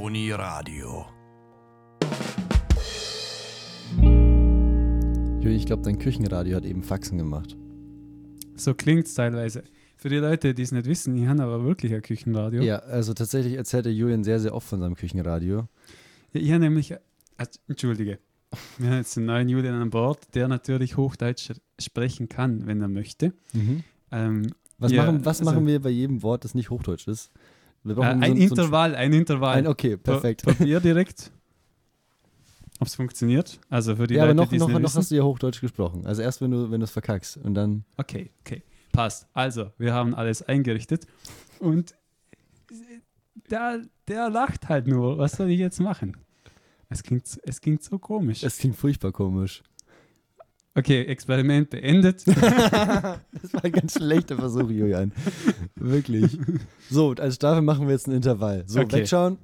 Toni Radio. Ich glaube, dein Küchenradio hat eben Faxen gemacht. So klingt es teilweise. Für die Leute, die es nicht wissen, ich habe aber wirklich ein Küchenradio. Ja, also tatsächlich erzählt der Julian sehr, sehr oft von seinem Küchenradio. Ja, ich habe nämlich, entschuldige, wir haben jetzt einen neuen Julian an Bord, der natürlich Hochdeutsch sprechen kann, wenn er möchte. Mhm. Was also, machen wir bei jedem Wort, das nicht Hochdeutsch ist? Wir brauchen ein Intervall. Okay, perfekt. Probier direkt, ob es funktioniert. Also für die ja, Leute, aber die es nicht noch wissen. hast du ja Hochdeutsch gesprochen. Also erst, wenn du es verkackst und dann... Okay, passt. Also, wir haben alles eingerichtet und der lacht halt nur. Was soll ich jetzt machen? Es klingt so komisch. Es klingt furchtbar komisch. Okay, Experiment beendet. Das war ein ganz schlechter Versuch, Julian. Wirklich. So, als Staffel machen wir jetzt ein Intervall. So, Okay. Wegschauen.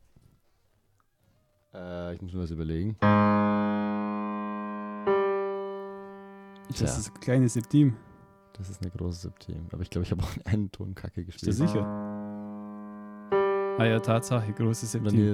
Ich muss mir was überlegen. Das ist ein kleines Septim. Das ist eine große Septim. Aber ich glaube, ich habe auch einen Ton Kacke Ist gespielt. du sicher? Ah ja, Tatsache, großes Oder Septim. nee,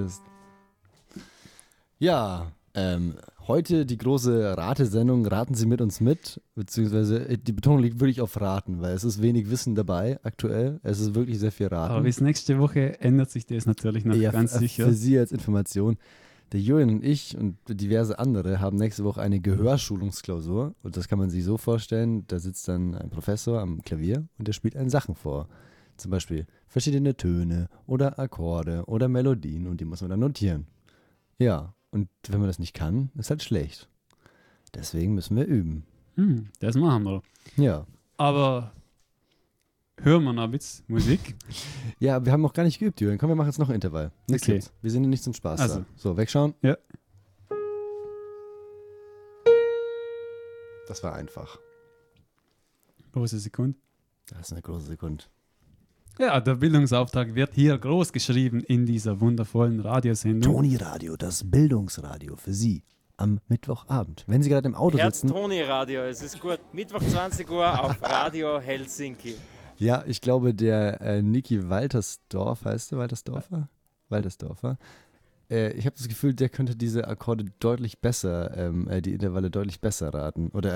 ja, heute die große Ratesendung. Raten Sie mit uns mit. Beziehungsweise die Betonung liegt wirklich auf Raten, weil es ist wenig Wissen dabei aktuell. Es ist wirklich sehr viel Raten. Aber bis nächste Woche ändert sich das natürlich noch ganz sicher. Für Sie als Information. Der Julian und ich und diverse andere haben nächste Woche eine Gehörschulungsklausur. Und das kann man sich so vorstellen, da sitzt dann ein Professor am Klavier und der spielt einen Sachen vor. Zum Beispiel verschiedene Töne oder Akkorde oder Melodien und die muss man dann notieren. Ja, und wenn man das nicht kann, ist halt schlecht. Deswegen müssen wir üben. Das machen wir. Ja. Aber hören wir noch ein bisschen Musik. Ja, wir haben noch gar nicht geübt, Julian. Komm, wir machen jetzt noch ein Intervall. Nichts Okay. jetzt. Wir sind ja nicht zum Spaß Also. da. So, wegschauen. Ja. Das war einfach. Große Sekunde. Das ist eine große Sekunde. Ja, der Bildungsauftrag wird hier groß geschrieben in dieser wundervollen Radiosendung. Toni Radio, das Bildungsradio für Sie am Mittwochabend. Wenn Sie gerade im Auto Herz sitzen. Toni Radio, es ist gut. Mittwoch 20 Uhr auf Radio Helsinki. Ja, ich glaube, der Niki Waltersdorf, heißt der Waltersdorfer? Waltersdorfer. Ich habe das Gefühl, der könnte diese Akkorde deutlich besser, die Intervalle deutlich besser raten oder